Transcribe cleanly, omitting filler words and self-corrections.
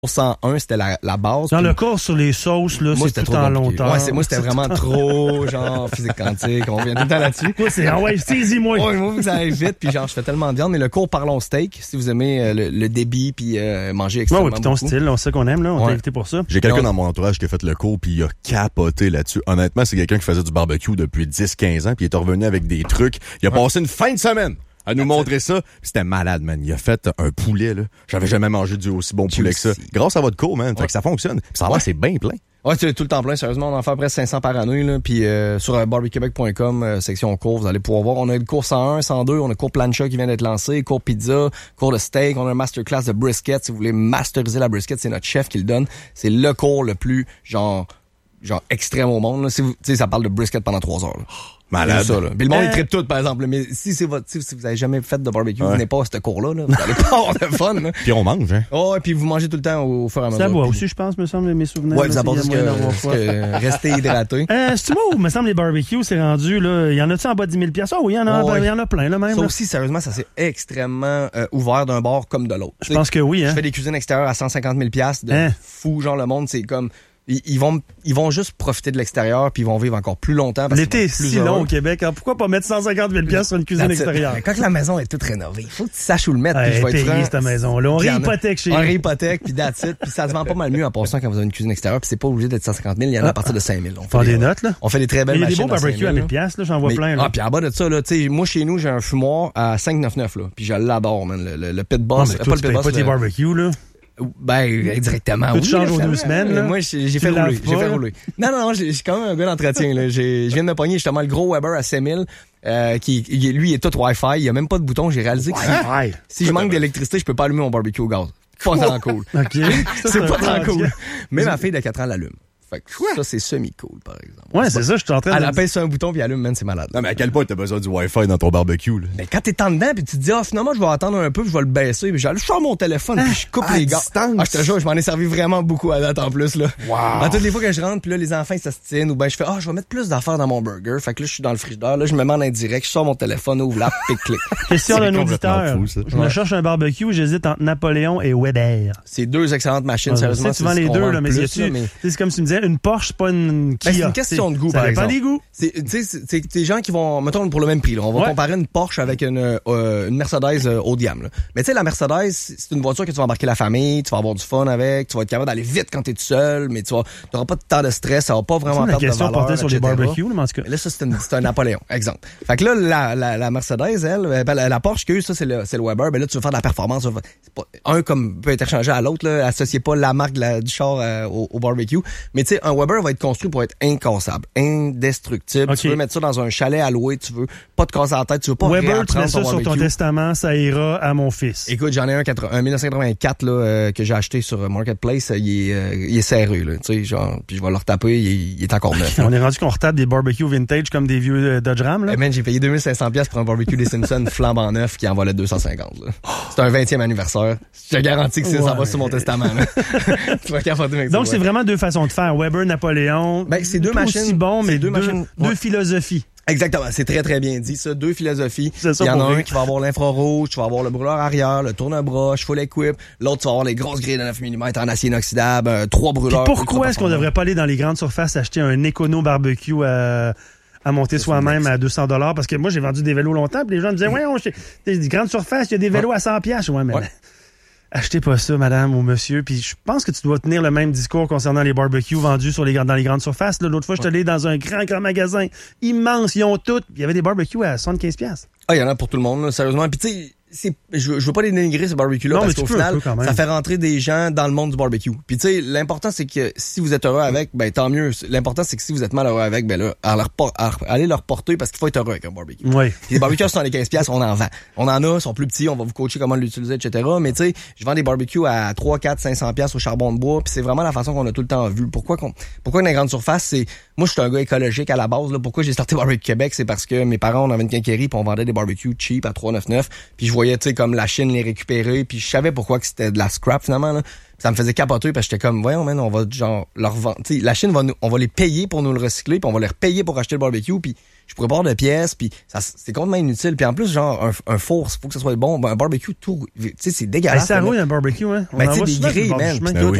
101, c'était la base. Dans le cours sur les sauces, là, moi, c'est tout en longtemps. Ouais, moi, c'était vraiment trop, genre, physique quantique. On revient tout le temps là-dessus. Moi, c'est, saisis-moi. Ouais, moi, vous allez vite, puis genre, je fais tellement de viande. Mais le cours Parlons Steak, si vous aimez le débit, puis manger extrêmement puis ton beaucoup. style, on sait qu'on aime, là. On t'a invité pour ça. J'ai quelqu'un dans mon entourage qui a fait le cours, puis il a capoté là-dessus. Honnêtement, c'est quelqu'un qui faisait du barbecue depuis 10-15 ans, puis il est revenu avec des trucs. Il a passé une fin de semaine à nous montrer ça. C'était malade, man. Il a fait un poulet, là. J'avais jamais mangé du aussi bon poulet que ça. Grâce à votre cours, man. Fait que ça fonctionne. Puis ça va, c'est bien plein. Ouais, c'est tout le temps plein. Sérieusement, on en fait presque 500 par année, là. Puis sur barbecuequebec.com, section cours, vous allez pouvoir voir. On a le cours 101, 102, on a le cours plancha qui vient d'être lancé, cours pizza, cours de steak, on a un masterclass de brisket. Si vous voulez masteriser la brisket, c'est notre chef qui le donne. C'est le cours le plus, genre extrême au monde, là. Si vous, tu sais, ça parle de brisket pendant 3 heures, là. Malade. Ça, là. Puis le monde, il trippe tout, par exemple. Mais si si vous avez jamais fait de barbecue, venez pas à ce cours-là, là. Vous allez pas avoir de fun, là. Puis on mange, hein. Oh, et puis vous mangez tout le temps au fur et à mesure. Ça boit aussi, je pense, me semble, mes souvenirs. Ouais, vous apportez que restez hydraté. C'est moi où, me semble, les barbecues, c'est rendu, là. Il y en a-tu en bas de 10 000 $? Oh, oui, il y en a plein, là, même. Ça là. aussi, sérieusement, ça s'est extrêmement ouvert d'un bord comme de l'autre. Je pense que oui, hein. Je fais des cuisines extérieures à 150 000 $ de fou, genre, le monde, c'est comme... Ils vont juste profiter de l'extérieur puis ils vont vivre encore plus longtemps. L'été est si long au Québec. Hein? Pourquoi pas mettre 150 000 $ sur une cuisine extérieure? Quand la maison est toute rénovée, il faut que tu saches où le mettre. Puis je vais payer cette maison-là. On réhypothèque chez nous. On réhypothèque puis that's it. Puis ça se vend pas mal mieux en passant quand vous avez une cuisine extérieure. Puis c'est pas obligé d'être 150 000. Il y en a à partir de 5 000. On fait des notes, là. On fait des très belles machines. Il y a des beaux barbecues à 1 000 $, là. J'en vois plein, là. Ah, puis en bas de ça, là, tu sais, moi, chez nous, j'ai un fumoir à 5,99, là. Puis je l'adore, man. Le pit boss. Pas le pit boss. Pas tes barbecues, là. Ben, indirectement, oui. Tu changes aux 2 semaines, là. Moi, j'ai fait rouler. Non, j'ai quand même un gars d'entretien, là. Je viens de me pogner justement le gros Weber à 5000, qui, lui, est tout Wi-Fi. Il y a même pas de bouton. J'ai réalisé que si je manque d'électricité, je peux pas allumer mon barbecue au gaz. Pas tant cool. Okay. C'est pas tant cool. Mais ma fille de 4 ans l'allume. Fait que ça, c'est semi-cool, par exemple. Ouais, c'est ça, je suis en train de... Elle appelle sur un bouton puis elle allume, man, c'est malade. Non, mais à quel point t'as besoin du Wi-Fi dans ton barbecue, là? Ben, quand t'es en dedans puis tu te dis, finalement, je vais attendre un peu puis je vais le baisser. Puis je sors mon téléphone puis je coupe les gars. Je te jure, je m'en ai servi vraiment beaucoup à date en plus, là. Wow. À toutes les fois que je rentre puis là, les enfants, ils s'astinent ou ben, je fais, je vais mettre plus d'affaires dans mon burger. Fait que là, je suis dans le frigidaire, là, je me mets en indirect, je sors mon téléphone, ouvre l'app, puis clic. Question d'un auditeur. Je me cherche un barbecue, j'hésite entre Napoléon et Weber. C'est 2 excellentes machines, sérieusement. Tu vends les deux, là, mais c'est comme tu me disais, une Porsche, c'est pas une Kia. C'est une question de goût, par exemple. Ça dépend des goûts. C'est des gens qui vont, mettons, pour le même prix, là. On va comparer une Porsche avec une Mercedes haut de gamme, là. Mais tu sais, la Mercedes, c'est une voiture que tu vas embarquer la famille, tu vas avoir du fun avec, tu vas être capable d'aller vite quand t'es tout seul, mais tu n'auras pas de temps de stress, ça va pas vraiment perdre de valeur. C'est une question portée sur les barbecues, là, en tout cas. Là, ça, c'est un Napoléon, exemple. Fait que là, la Mercedes, elle, la Porsche, ça, c'est le Weber, ben là, tu veux faire de la performance, c'est pas, un comme peut être échangé à l'autre, là, associez pas la marque du char au barbecue. Mais tu sais, un Weber va être construit pour être incassable, indestructible. Okay. Tu veux mettre ça dans un chalet à louer, tu veux pas te casser la tête, tu veux pas Weber, tu mets ça sur ton testament, ça ira à mon fils. Écoute, j'en ai un 1984 là, que j'ai acheté sur Marketplace, il est serré là, tu sais, genre, puis je vais le retaper, il est encore neuf. On est rendu qu'on retape des barbecues vintage comme des vieux Dodge Ram là. Man, j'ai payé 2500$ pour un barbecue des Simpsons flambant neuf qui en valait 250 là. C'est un 20e anniversaire. Je te garantis que ça va sur mon testament là. Tu vas capoter avec ça. Donc c'est vraiment deux façons de faire, Weber, Napoléon. Ben c'est deux machines aussi bon, mais deux philosophies. Exactement, c'est très très bien dit ça, 2 philosophies. Il y en a un qui va avoir l'infrarouge, tu vas avoir le brûleur arrière, le tourne-broche, full equip, l'autre tu vas avoir les grosses grilles de 9 mm en acier inoxydable, 3 brûleurs. Puis pourquoi est-ce qu'on devrait pas aller dans les grandes surfaces acheter un Econo barbecue à monter soi-même à 200$? Parce que moi j'ai vendu des vélos longtemps, puis les gens me disaient des grandes surfaces, il y a des vélos à 100$. Ouais, mais achetez pas ça, madame ou monsieur. Puis je pense que tu dois tenir le même discours concernant les barbecues vendus dans les grandes surfaces. Là, l'autre fois, je suis allé dans un grand magasin immense. Ils ont tout. Il y avait des barbecues à 75$. Ah, il y en a pour tout le monde, là, sérieusement. Puis tu sais, je veux pas les dénigrer ces barbecues-là parce qu'au final, ça fait rentrer des gens dans le monde du barbecue. Puis tu sais, l'important c'est que si vous êtes heureux avec, ben tant mieux. L'important c'est que si vous êtes malheureux avec, ben là, allez leur porter parce qu'il faut être heureux avec un barbecue. Oui. Les barbecues à 75$, on en vend. On en a, sont plus petits, on va vous coacher comment l'utiliser, etc. Mais tu sais, je vends des barbecues à 3, 4, 500$ au charbon de bois, puis c'est vraiment la façon qu'on a tout le temps vu. Pourquoi dans les grandes surfaces, c'est moi je suis un gars écologique à la base là. Pourquoi j'ai starté Barbecue Québec, c'est parce que mes parents on avait une quincaillerie puis on vendait des barbecues cheap à 3,99$. Puis je voyais tu sais comme la Chine les récupérer, puis je savais pourquoi que c'était de la scrap finalement là. Ça me faisait capoter parce que j'étais comme voyons man, on va genre leur vendre, tu sais la Chine on va les payer pour nous le recycler, puis on va les repayer pour acheter le barbecue, puis je pourrais pas avoir de pièces, puis c'est complètement inutile. Puis en plus, genre, un four, faut que ça soit bon. Ben, un barbecue, tout, tu sais, c'est dégueulasse. Ça rouille un barbecue, hein? Ben, tu sais, des grilles, man.